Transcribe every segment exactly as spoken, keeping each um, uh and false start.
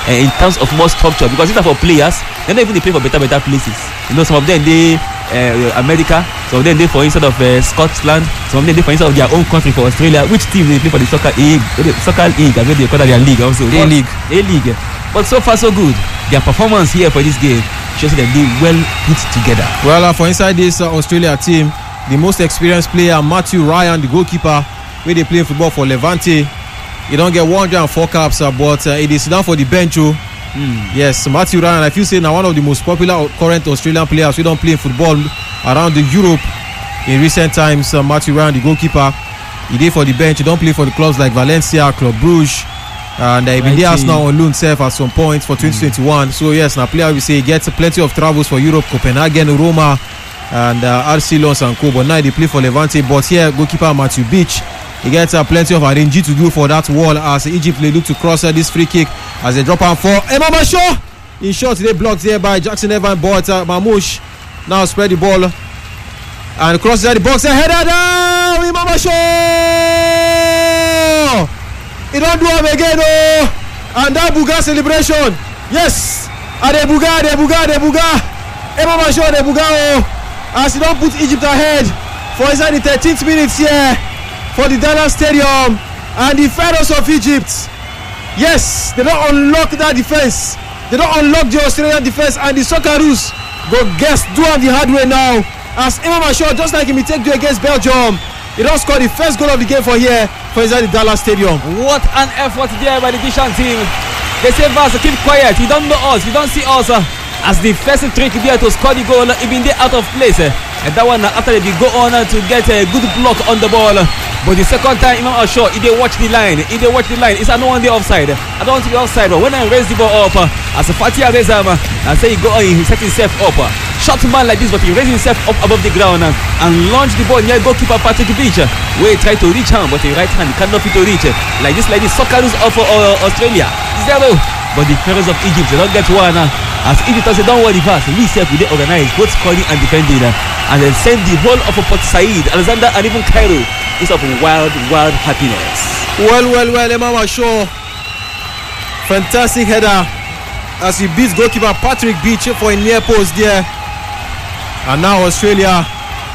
uh, in terms of more structure, because these are for players. They're not even they play for better better places. You know, some of them they uh, America, some of them they for instead of uh, Scotland, some of them they for instead of their own country for Australia. Which team they play for the soccer league? Soccer league, I mean they call that their league also. A league, A league. But so far so good. Their performance here for this game shows that they well put together. Well, uh, for inside this uh, Australia team, the most experienced player Matthew Ryan, the goalkeeper, where they play football for Levante. He don't get one hundred four caps, uh, but uh, it is down for the bench. Oh. Mm. Yes, Matthew Ryan, I feel say now one of the most popular current Australian players. We don't play football around the Europe in recent times. Uh, Matthew Ryan, the goalkeeper, he did for the bench. He don't play for the clubs like Valencia, Club Brugge, and uh, he been there now on loan self at some point for twenty twenty-one. Mm. So yes, now player we say he gets plenty of travels for Europe, Copenhagen, Roma, and uh, R C Lens and co. But now they play for Levante. But here, goalkeeper Matthew Beach, he gets uh, plenty of arranging to do for that wall as Egypt they look to cross uh, this free kick as they drop on for Imam Ashour. In short, they blocked there by Jackson Evans, but uh, Mamouche now spread the ball and crosses the box. A header down, Imam Ashour. He don't do it again, oh. And that Buga celebration, yes, and the Buga, the Buga, the Buga, Imam Ashour, the Buga, oh, as he don't put Egypt ahead for inside the thirteenth minutes here for the Dallas Stadium. And the Pharaohs of Egypt, yes, they don't unlock that defense. They don't unlock the Australian defense, and the Socceroos go guess do on the hard way now. As Imam Ashour, just like him, he take you against Belgium, he don't score the first goal of the game for here for inside the Dallas Stadium. What an effort there by the Egyptian team. They say, Vas, keep quiet. You don't know us. You don't see us. Uh, as the first trick there to score the goal, even they out of place. Uh, and that one uh, after they go on uh, to get a good block on the ball. Uh, but the second time, Imam Ashour, he they watch the line. He they watch the line. It's a no one day offside. I don't want to be offside. But when I raise the ball up, uh, as a Fatih Rezam, uh, I say he go on, he set himself up. Uh, short man like this, but he raised himself up above the ground uh, and launched the ball near goalkeeper Patrick Beach. Uh, where he tried to reach him, but the right hand cannot fit to reach. Uh, like this, like this, Socceroos of uh, Australia. Zero. But the Pharaohs of Egypt, they don't get one. Uh, as Egypt say, don't worry fast. We self we they organize both scoring and defending. Uh, and then send the whole of Port Said, Alexander, and even Cairo is of wild, wild happiness. Well, well, well, Imam Ashour, fantastic header as he beats goalkeeper Patrick Beach for a near post there. And now Australia,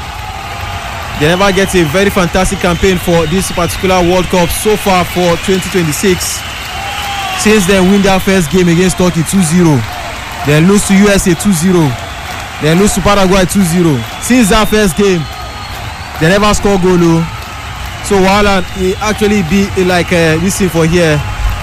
they never get a very fantastic campaign for this particular World Cup so far for twenty twenty-six. Since they win their first game against Turkey two zero, they lose to U S A two zero, they lose to Paraguay two zero. Since that first game, they never score goal. So while he actually be like uh, this thing for here,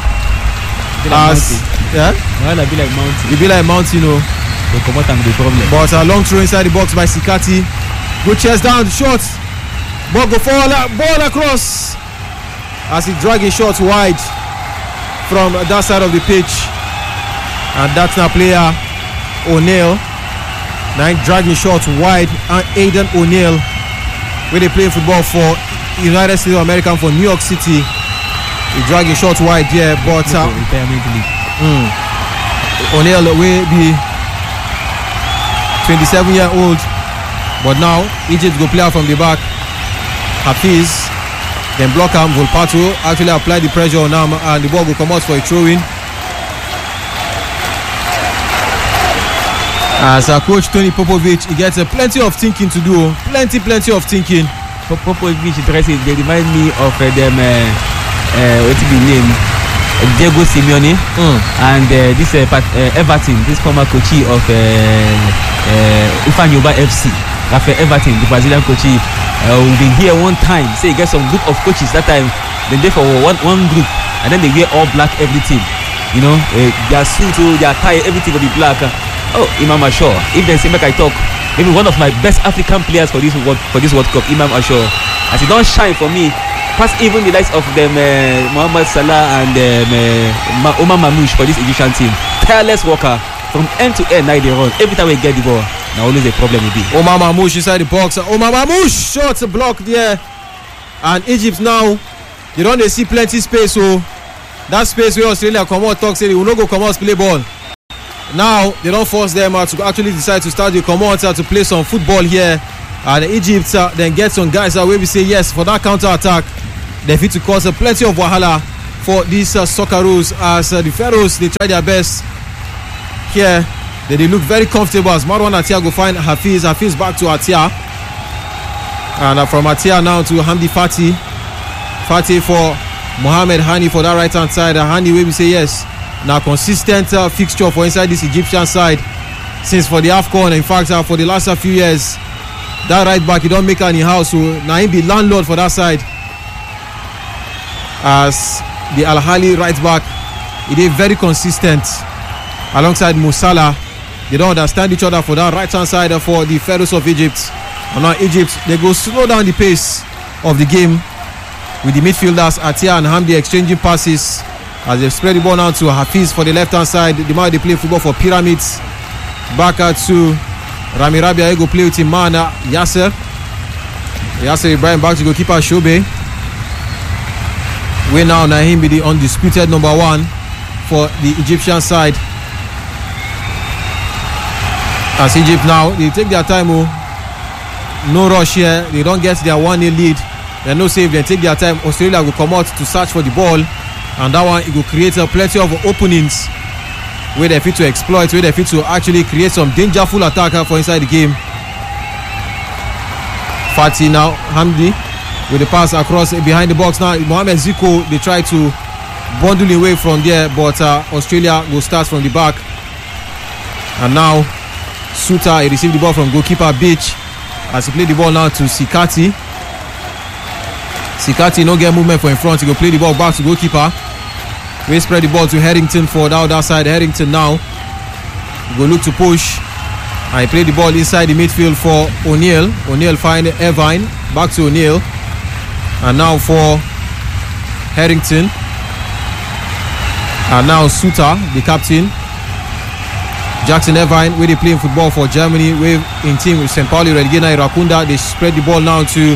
be like as yeah, well, be like mountain. It be like mountain, you know. They come out and the problem. But a long throw inside the box by Sikati. Good chest down, shot. Ball go forward, ball across. As he drag his shots wide from that side of the pitch, and that's now player O'Neill. Now dragging shots wide, and Aidan O'Neill, where they play football for United States of America for New York City. He dragging shots wide there, but uh, mm, O'Neill will be twenty-seven year old, but now Egypt go play out from the back. Hafiz then block him. Volpato actually apply the pressure on him, and the ball will come out for a throw-in. As our coach Tony Popovic, he gets uh, plenty of thinking to do. Plenty, plenty of thinking. Popovic dresses, they remind me of uh, them. Uh, uh, what's the name? Uh, Diego Simeone mm. and uh, this uh, Pat, uh, Everton, this former coach of uh, uh, Ufanyoba F C, Rafael Everton, the Brazilian coach. Uh, we've been here one time. Say, get some group of coaches that time. Then they for one one group, and then they wear all black everything. You know, uh, their suit, their tie, everything will be black. Oh, Imam Ashour. If they say make I talk, maybe one of my best African players for this world for this World Cup, Imam Ashour. As he don't shine for me, past even the likes of them uh, Mohamed Salah and um, uh, Omar Mamouche for this Egyptian team. Tireless worker from end to end. Now they run every time we get the ball. Now always a problem will be. Omar Mamouche inside the box. Omar Mamouche shots blocked there, and Egypt now they don't they see plenty space. So that space where Australia come out talk say they will not go come out play ball. Now they don't force them uh, to actually decide to start the come out uh, to play some football here, and Egypt uh, then get some guys uh, where we say yes for that counter attack. They fit to cause uh, plenty of wahala for these uh, Socceroos as uh, the Pharaohs, they try their best here. They, they look very comfortable as Marwan Atia go find Hafiz. Hafiz back to Atia. And uh, from Atia now to Hamdi Fati. Fati for Mohamed Hani for that right hand side. Uh, Hani where we say yes. Now consistent uh, fixture for inside this Egyptian side since for the AFCON. In fact, uh, for the last uh, few years, that right back, he don't make any house. So now he be landlord for that side. As the Al Ahly right back, he is very consistent alongside Musala. They don't understand each other for that right hand side uh, for the Pharaohs of Egypt. And now Egypt, they go slow down the pace of the game with the midfielders Atia and Hamdi exchanging passes as they spread the ball now to Hafiz for the left hand side. The man they play football for Pyramids. Back out to Rami Rabia, he go play with Imana Yasser. Yasser Ibrahim back to goalkeeper Shobe. We now Nahim be the undisputed number one for the Egyptian side. As Egypt now, they take their time. Oh. No rush here. They don't get their one nil lead. They no save. They take their time. Australia will come out to search for the ball. And that one, it will create a plenty of openings where they fit to exploit, where they fit to actually create some dangerful attacker for inside the game. Fati now, Hamdi with the pass across behind the box. Now Mohamed Zico, they try to bundle away from there, but uh, Australia will start from the back. And now Suta, he received the ball from goalkeeper Beach as he played the ball now to Sikati. Sikati no get movement for in front. He go play the ball back to goalkeeper. We spread the ball to Harrington for the other side. Harrington now he go look to push. And he played the ball inside the midfield for O'Neill. O'Neill find Irvine. Back to O'Neill. And now for Harrington. And now Suta, the captain. Jackson Irvine, where they playing football for Germany. Where in team with Saint Pauli, Relegena, Irakunda. They spread the ball now to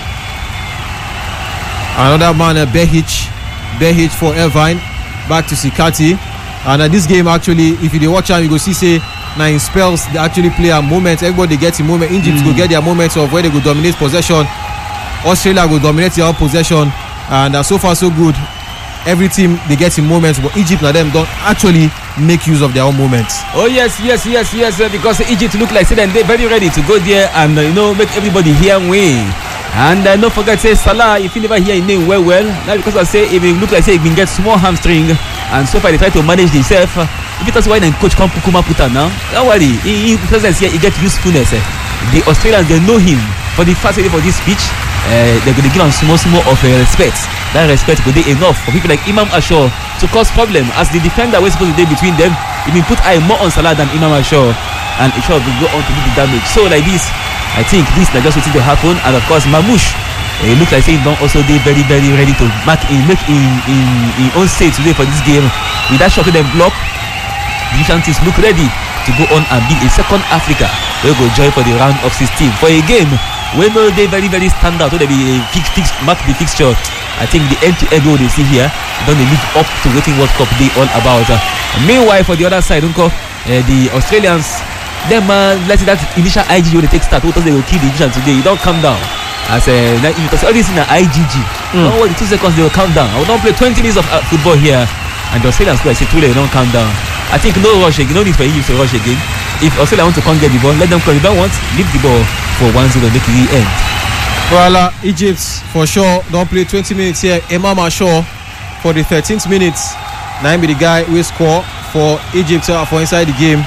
another man, uh, Behic. Behic for Irvine. Back to Sikati. And uh, this game actually, if you watch out, you go see say now in spells they actually play a moment. Everybody gets a moment. Egypt mm. go get their moments of where they go dominate possession. Australia will dominate their own possession. And uh, so far so good. Every team they get in moments, but Egypt and them don't actually make use of their own moments. Oh yes, yes, yes, yes, uh, because Egypt look like say they're very ready to go there and uh, you know make everybody here win. And uh, don't forget say Salah, if you never hear his name well well, now because I say if it look like say he been get small hamstring, and so far they try to manage himself. Uh, if it was why then coach come Kukuma put now, don't worry, he, he presence here he get usefulness. Uh. The Australians they know him for the first for this speech. Uh, they're going to give him small small of uh, respect. That respect could be enough for people like Imam Ashur to cause problem as the defender was supposed to be between them. He been put eye more on Salah than Imam Ashur, and Ashur will go on to do the damage. So like this, I think this is just waiting to happen. And of course Mamouche, it uh, looks like saying don't also be very very ready to mark in make in in, in own state today for this game. With that shot to them block, the chances look ready to go on and be a second Africa. We'll go join for the round of sixteen for a game. When they very very stand out, so they be fix fix mark the fixture. I think the end to end goal they see here, don't they live up to waiting World Cup they all about. Uh, meanwhile, for the other side, don't uh, the Australians, them uh, let's say that initial I G G when they take start, what they will kill the Egyptians today. You don't calm down. As uh, because all this in the I G G, mm. don't worry, two seconds they will calm down. I will not play twenty minutes of uh, football here, and the Australians go I say too late, they don't calm down. I think no rush again, no need for Egypt to rush again. If Australia want to come get the ball, let them come. If they don't want, leave the ball for one zero, make it the end. Well, uh, Egypt for sure don't play twenty minutes here. Imam Ashur for the thirteenth minute. Now be the guy who score for Egypt uh, for inside the game.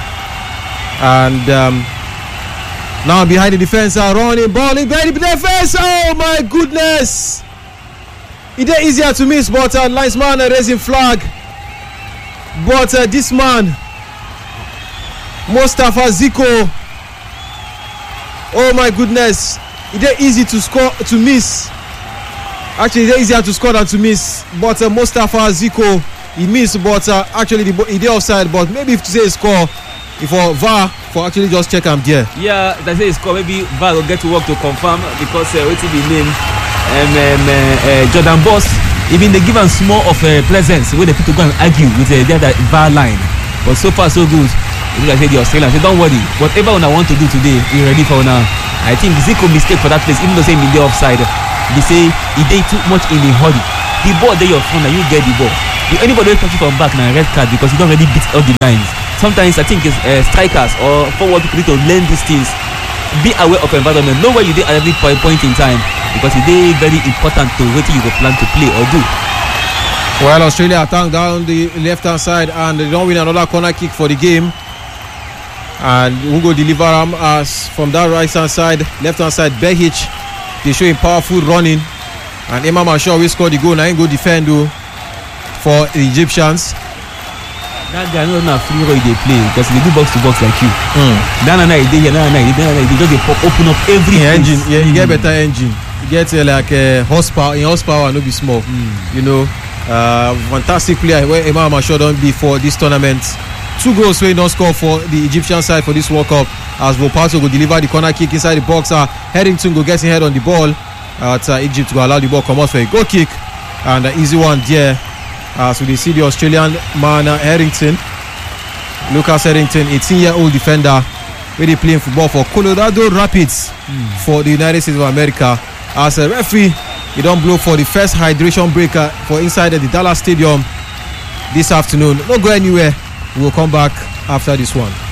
And um, now behind the defense, uh, running ball behind the defense. Oh my goodness! It is easier to miss, but uh, linesman uh, raising flag. But uh, this man, Mustafa Zico. Oh my goodness! It is easy to score to miss. Actually, it is easier to score than to miss. But uh, Mustafa Zico, he missed. But uh, actually, the he did offside. But maybe if to say score, if for V A R for actually just check him there. Yeah, they say score. Maybe V A R will get to work to confirm because uh, what's the name? Um, um, uh, uh, Jordan Boss. Even they give him small of a uh, presence where they put to go and argue with uh, the other V A R line. But so far so good. Like I said, the Australians say don't worry. Whatever I want to do today, we're ready for now. I think Zico mistake for that place, even though saying in the offside, they say he did too much in a hurry. the ball there your front and you get the ball. If anybody will touch you from back now red card because you don't really beat all the lines. Sometimes I think it's uh, strikers or forward people need to learn these things. Be aware of environment. Know where you did at every point, point in time because it is very important to what you go plan to play or do. Well, Australia attack down the left hand side and they don't win another corner kick for the game. And who go deliver them as from that right hand side, left hand side, Behich. They show him powerful running. And Imam Ashur will score the goal. Now he go defend though for the Egyptians. That guy no na free roll they play because they do box to box like you. Mm. That na they here, that na they they just they pop, open up every yeah, engine. Yeah, you mm. get better engine. You get uh, like uh, horsepower. In horsepower, no be small. Mm. You know, uh, fantastic player where Imam Ashur don't be for this tournament. Two goals wey don score for the Egyptian side for this World Cup as Bopato go deliver the corner kick inside the box. Uh, Headington go get him head on the ball. At uh, Egypt go allow the ball come out for a goal kick and an easy one there. Uh, so they see the Australian man uh, Headington, Lucas Headington, eighteen year old defender, where they playing football for Colorado Rapids mm. for the United States of America. As a referee, he don't blow for the first hydration breaker for inside the Dallas Stadium this afternoon. Don't go anywhere. We will come back after this one.